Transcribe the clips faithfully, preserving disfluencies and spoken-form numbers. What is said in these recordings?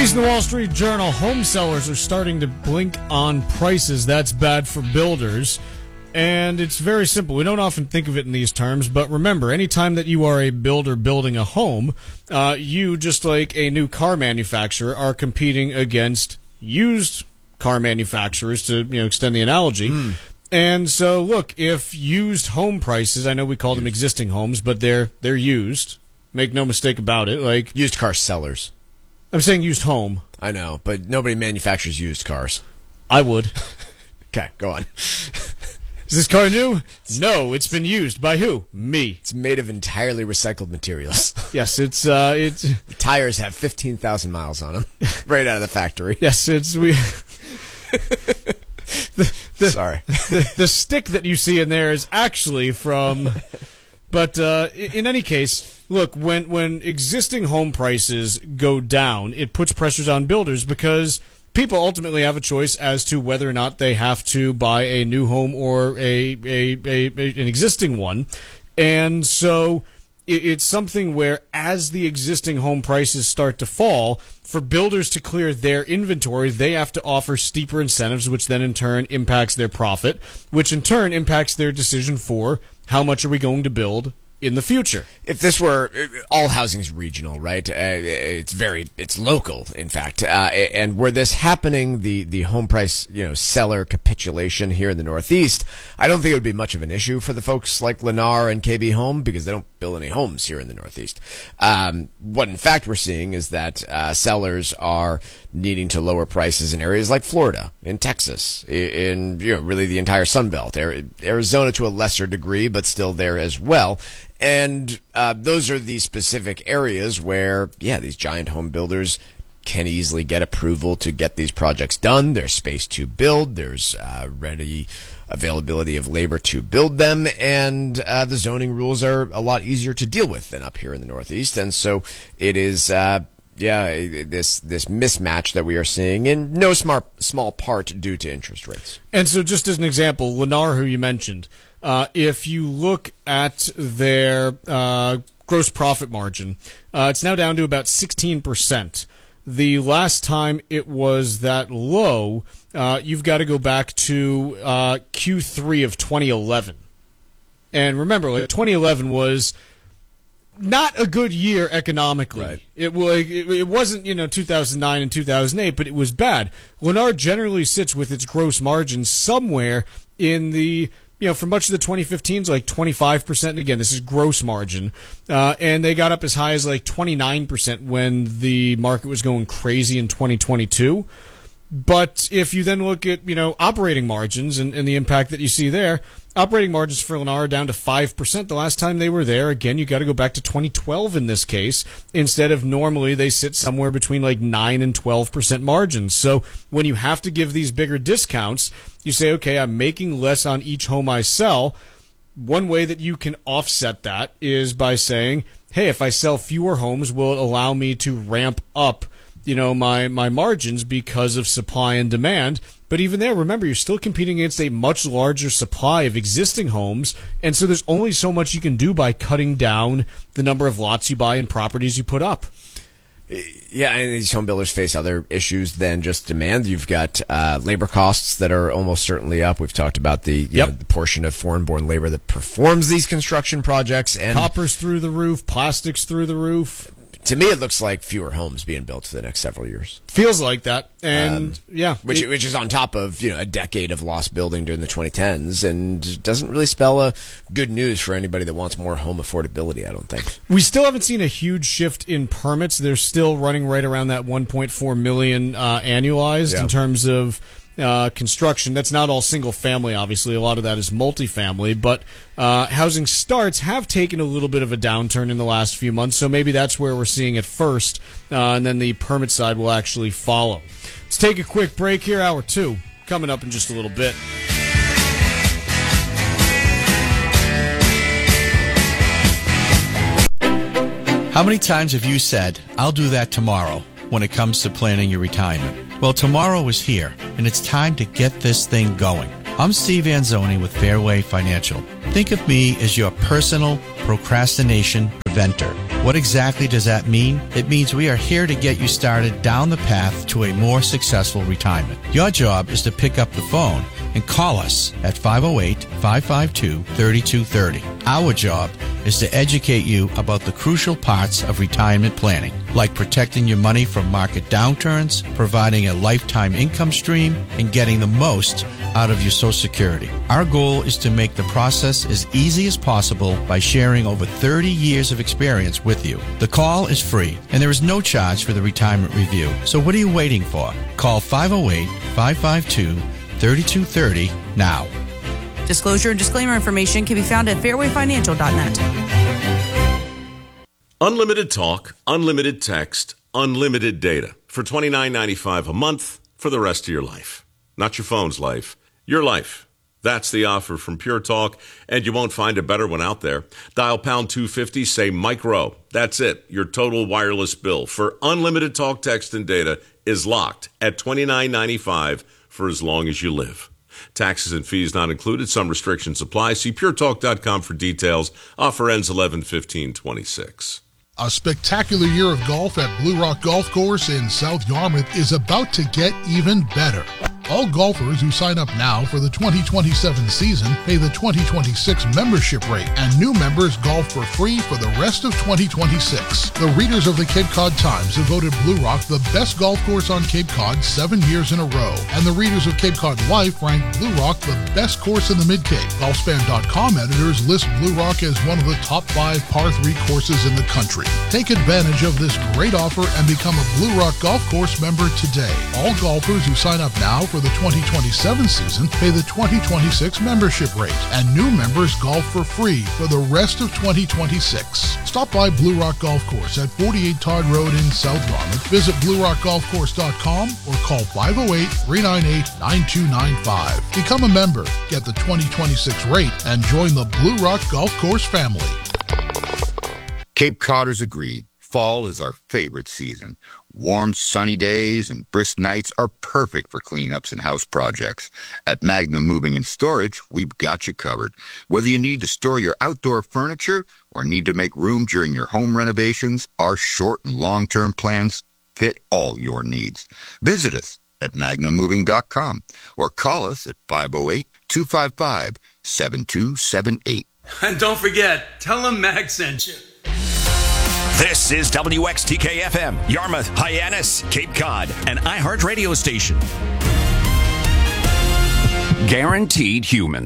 Piece in the Wall Street Journal, home sellers are starting to blink on prices. That's bad for builders. And it's very simple. We don't often think of it in these terms, but remember, anytime that you are a builder building a home, uh, you, just like a new car manufacturer, are competing against used car manufacturers, to you know extend the analogy. Mm. And so, look, if used home prices, I know we call them existing homes, but they're they're used. Make no mistake about it. Like used car sellers. I'm saying used home. I know, but nobody manufactures used cars. I would. Okay, go on. Is this car new? No, it's been used. By who? Me. It's made of entirely recycled materials. Yes, it's uh, it's. The tires have fifteen thousand miles on them, right out of the factory. Yes, it's we. the, the, Sorry. The, the stick that you see in there is actually from. But uh, in any case, look, when when existing home prices go down, it puts pressures on builders because people ultimately have a choice as to whether or not they have to buy a new home or a, a, a, a an existing one. And so it, it's something where as the existing home prices start to fall, for builders to clear their inventory, they have to offer steeper incentives, which then in turn impacts their profit, which in turn impacts their decision for how much are we going to build in the future. If this were, all housing is regional, right? Uh, it's very, it's local, in fact. Uh, and were this happening, the, the home price, you know, seller capitulation here in the Northeast, I don't think it would be much of an issue for the folks like Lennar and K B Home because they don't build any homes here in the Northeast. Um, what in fact we're seeing is that uh, sellers are needing to lower prices in areas like Florida, in Texas, in, you know, really the entire Sun Belt, Arizona to a lesser degree, but still there as well. And uh, those are the specific areas where, yeah, these giant home builders can easily get approval to get these projects done. There's space to build. There's uh, ready availability of labor to build them. And uh, the zoning rules are a lot easier to deal with than up here in the Northeast. And so it is, uh, yeah, this this mismatch that we are seeing in no smart, small part due to interest rates. And so just as an example, Lennar, who you mentioned, Uh, if you look at their uh, gross profit margin, uh, it's now down to about sixteen percent. The last time it was that low, uh, you've got to go back to uh, Q three of twenty eleven. And remember, like, twenty eleven was not a good year economically. Right. It, it, it wasn't, you know, two thousand nine and two thousand eight, but it was bad. Lennar generally sits with its gross margin somewhere in the, you know, for much of the twenty fifteens, like twenty-five percent. And again, this is gross margin. Uh, and they got up as high as like twenty-nine percent when the market was going crazy in twenty twenty-two. But if you then look at, you know, operating margins and, and the impact that you see there, operating margins for Lennar are down to five percent. The last time they were there, again, you got to go back to twenty twelve in this case, instead of normally they sit somewhere between like nine and twelve percent margins. So when you have to give these bigger discounts, you say, okay, I'm making less on each home I sell. One way that you can offset that is by saying, hey, if I sell fewer homes, will it allow me to ramp up, you know, my, my margins because of supply and demand? But even there, remember, you're still competing against a much larger supply of existing homes, and so there's only so much you can do by cutting down the number of lots you buy and properties you put up. Yeah, and these home builders face other issues than just demand. You've got uh, labor costs that are almost certainly up. We've talked about the, you yep. know, the portion of foreign-born labor that performs these construction projects. And copper's through the roof, plastics through the roof. To me, it looks like fewer homes being built for the next several years. Feels like that, and um, yeah, which it, which is on top of, you know, a decade of lost building during the twenty tens, and doesn't really spell a good news for anybody that wants more home affordability, I don't think. We still haven't seen a huge shift in permits. They're still running right around that one point four million uh, annualized yeah. in terms of uh, construction. That's not all single family, obviously. A lot of that is multifamily, but uh, housing starts have taken a little bit of a downturn in the last few months, so maybe that's where we're seeing it first, uh, and then the permit side will actually follow. Let's take a quick break here. Hour two coming up in just a little bit. How many times have you said, I'll do that tomorrow, when it comes to planning your retirement? Well, tomorrow is here, and it's time to get this thing going. I'm Steve Anzoni with Fairway Financial. Think of me as your personal procrastination preventer. What exactly does that mean? It means we are here to get you started down the path to a more successful retirement. Your job is to pick up the phone and call us at five oh eight, five five two, three two three oh. Our job is to educate you about the crucial parts of retirement planning, like protecting your money from market downturns, providing a lifetime income stream, and getting the most out of your Social Security. Our goal is to make the process as easy as possible by sharing over thirty years of experience with you. The call is free, and there is no charge for the retirement review. So what are you waiting for? Call five oh eight, five five two, three two three oh now. Disclosure and disclaimer information can be found at fairway financial dot net. Unlimited talk, unlimited text, unlimited data for twenty-nine ninety-five a month for the rest of your life. Not your phone's life, your life. That's the offer from Pure Talk, and you won't find a better one out there. Dial pound two fifty, say Mike Rowe. That's it. Your total wireless bill for unlimited talk, text, and data is locked at twenty-nine ninety-five for as long as you live. Taxes and fees not included. Some restrictions apply. See pure talk dot com for details. Offer ends eleven fifteen twenty-six. A spectacular year of golf at Blue Rock Golf Course in South Yarmouth is about to get even better. All golfers who sign up now for the twenty twenty-seven season pay the twenty twenty-six membership rate, and new members golf for free for the rest of twenty twenty-six. The readers of the Cape Cod Times have voted Blue Rock the best golf course on Cape Cod seven years in a row, and the readers of Cape Cod Life ranked Blue Rock the best course in the Mid-Cape. Golfspan dot com editors list Blue Rock as one of the top five par three courses in the country. Take advantage of this great offer and become a Blue Rock Golf Course member today. All golfers who sign up now for the twenty twenty-seven season pay the twenty twenty-six membership rate, and new members golf for free for the rest of twenty twenty-six. Stop by Blue Rock Golf Course at forty-eight Todd Road in South Yarmouth. Visit blue rock golf course dot com or call five oh eight, three nine eight, nine two nine five. Become a member, get the twenty twenty-six rate, and join the Blue Rock Golf Course family. Cape Codders agreed. Fall is our favorite season. Warm, sunny days and brisk nights are perfect for cleanups and house projects. At Magnum Moving and Storage, we've got you covered. Whether you need to store your outdoor furniture or need to make room during your home renovations, our short and long-term plans fit all your needs. Visit us at magnum moving dot com or call us at five oh eight, two five five, seven two seven eight. And don't forget, tell them Mag sent you. This is W X T K F M, Yarmouth, Hyannis, Cape Cod, an iHeart radio station. Guaranteed human.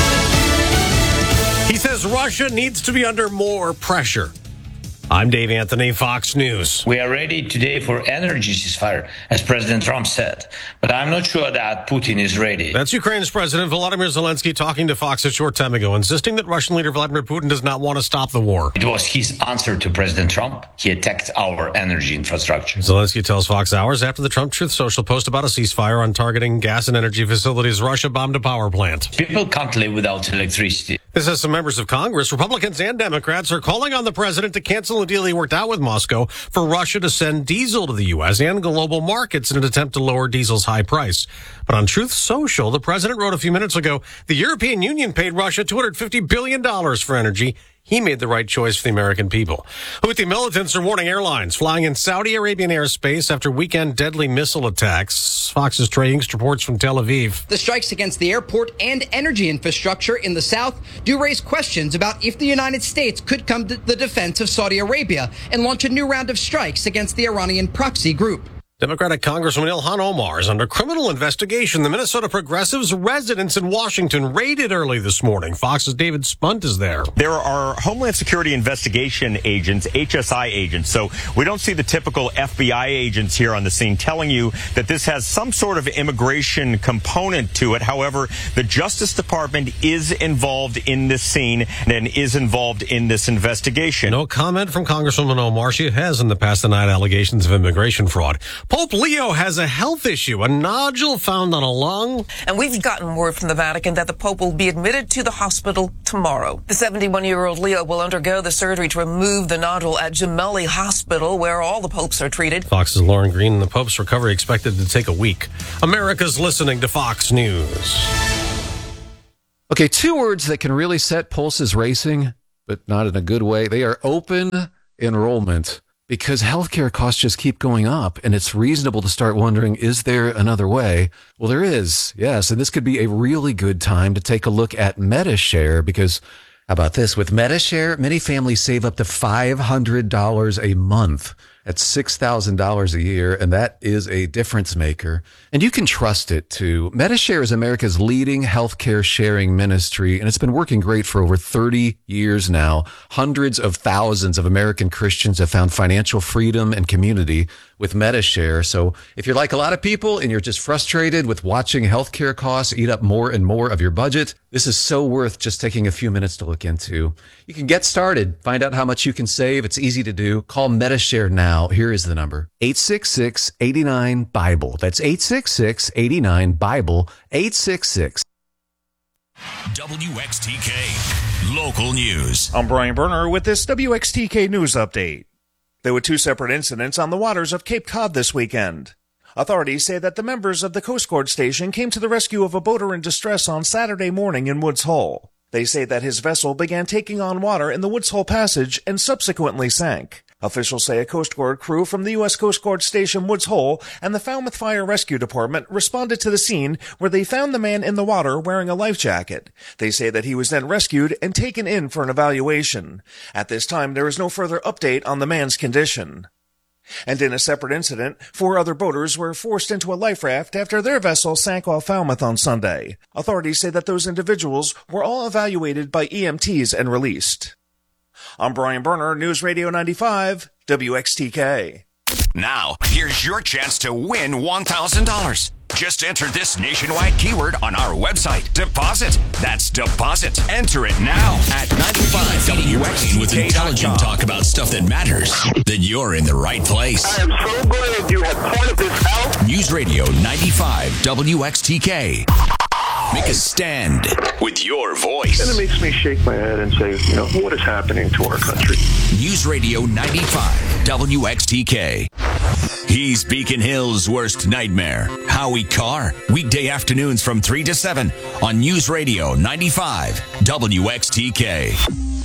He says Russia needs to be under more pressure. I'm Dave Anthony, Fox News. We are ready today for energy ceasefire, as President Trump said. But I'm not sure that Putin is ready. That's Ukraine's President Volodymyr Zelensky talking to Fox a short time ago, insisting that Russian leader Vladimir Putin does not want to stop the war. It was his answer to President Trump. He attacked our energy infrastructure. Zelensky tells Fox hours after the Trump Truth Social post about a ceasefire on targeting gas and energy facilities. Russia bombed a power plant. People can't live without electricity. This has some members of Congress, Republicans and Democrats, are calling on the president to cancel a deal he worked out with Moscow for Russia to send diesel to the U S and global markets in an attempt to lower diesel's high price. But on Truth Social, the president wrote a few minutes ago, the European Union paid Russia two hundred fifty billion dollars for energy. He made the right choice for the American people. Houthi militants are warning airlines flying in Saudi Arabian airspace after weekend deadly missile attacks. Fox's Trey Inkst reports from Tel Aviv. The strikes against the airport and energy infrastructure in the south do raise questions about if the United States could come to the defense of Saudi Arabia and launch a new round of strikes against the Iranian proxy group. Democratic Congresswoman Ilhan Omar is under criminal investigation. The Minnesota Progressives' residence in Washington raided early this morning. Fox's David Spunt is there. There are Homeland Security investigation agents, H S I agents, so we don't see the typical F B I agents here on the scene telling you that this has some sort of immigration component to it. However, the Justice Department is involved in this scene and is involved in this investigation. No comment from Congresswoman Omar. She has in the past denied allegations of immigration fraud. Pope Leo has a health issue, a nodule found on a lung. And we've gotten word from the Vatican that the Pope will be admitted to the hospital tomorrow. The seventy-one-year-old Leo will undergo the surgery to remove the nodule at Gemelli Hospital, where all the popes are treated. Fox's Lauren Green. The Pope's recovery expected to take a week. America's listening to Fox News. Okay, two words that can really set pulses racing, but not in a good way. They are open enrollment because healthcare costs just keep going up, and it's reasonable to start wondering, is there another way? Well, there is, yes, and this could be a really good time to take a look at MediShare because, how about this? With MediShare, many families save up to five hundred dollars a month. That's six thousand dollars a year, and that is a difference maker. And you can trust it, too. MediShare is America's leading healthcare sharing ministry, and it's been working great for over thirty years now. Hundreds of thousands of American Christians have found financial freedom and community with MediShare. So if you're like a lot of people and you're just frustrated with watching healthcare costs eat up more and more of your budget, this is so worth just taking a few minutes to look into. You can get started, find out how much you can save. It's easy to do. Call MediShare now. Here is the number. eight six six, eight nine, BIBLE. That's eight six six, eight nine, BIBLE. eight six six. W X T K Local News. I'm Brian Berner with this W X T K News Update. There were two separate incidents on the waters of Cape Cod this weekend. Authorities say that the members of the Coast Guard station came to the rescue of a boater in distress on Saturday morning in Woods Hole. They say that his vessel began taking on water in the Woods Hole Passage and subsequently sank. Officials say a Coast Guard crew from the U S Coast Guard Station Woods Hole and the Falmouth Fire Rescue Department responded to the scene where they found the man in the water wearing a life jacket. They say that he was then rescued and taken in for an evaluation. At this time, there is no further update on the man's condition. And in a separate incident, four other boaters were forced into a life raft after their vessel sank off Falmouth on Sunday. Authorities say that those individuals were all evaluated by E M Ts and released. I'm Brian Berner, News Radio ninety-five, W X T K. Now, here's your chance to win one thousand dollars. Just enter this nationwide keyword on our website. Deposit. That's deposit. Enter it now at ninety-five W X T K. With intelligent talk about stuff that matters, then you're in the right place. I am so glad you have pointed this out. News Radio ninety-five W X T K. Make a stand with your voice. And it makes me shake my head and say, you know, what is happening to our country? News Radio ninety-five W X T K. He's Beacon Hill's worst nightmare. Howie Carr. Weekday afternoons from three to seven on News Radio ninety-five W X T K.